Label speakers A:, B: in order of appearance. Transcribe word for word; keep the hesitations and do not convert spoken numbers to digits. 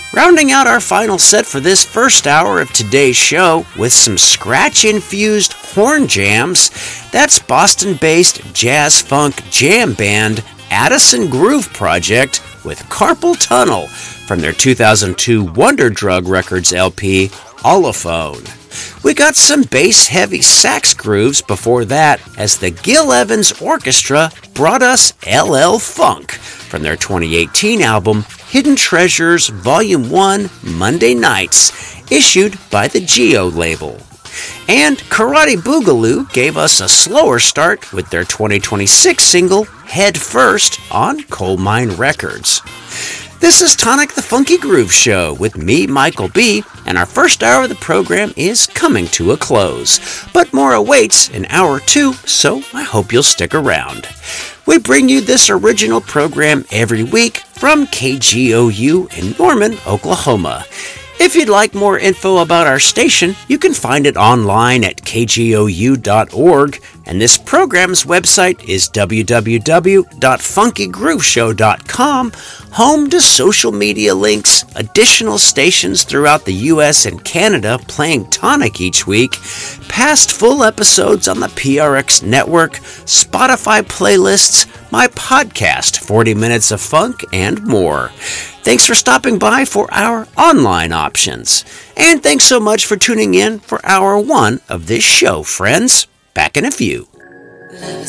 A: Rounding out our final set for this first hour of today's show with some scratch-infused horn jams, that's Boston-based jazz-funk jam band Addison Groove Project with Carpal Tunnel from their two thousand two Wonder Drug Records L P, Allophone. We got some bass-heavy sax grooves before that as the Gil Evans Orchestra brought us L L Funk from their twenty eighteen album Hidden Treasures Volume one Monday Nights, issued by the Geo label. And Karate Boogaloo gave us a slower start with their twenty twenty-six single Head First on Coal Mine Records. This is Tonic the Funky Groove Show with me, Michael B., and our first hour of the program is coming to a close. But more awaits in hour two, so I hope you'll stick around. We bring you this original program every week from K G O U in Norman, Oklahoma. If you'd like more info about our station, you can find it online at k g o u dot org, and this program's website is w w w dot funky groove show dot com, home to social media links, additional stations throughout the U S and Canada playing Tonic each week, past full episodes on the P R X network, Spotify playlists, my podcast, forty minutes of Funk, and more. Thanks for stopping by for our online options. And thanks so much for tuning in for hour one of this show, friends. Back in a few.
B: Love